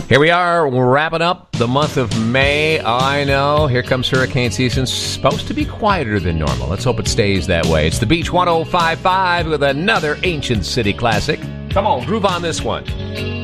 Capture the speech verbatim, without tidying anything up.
Here we are, we're wrapping up the month of May. I know, here comes hurricane season. Supposed to be quieter than normal. Let's hope it stays that way. It's the Beach one oh five point five with another Ancient City classic. Come on, groove on this one.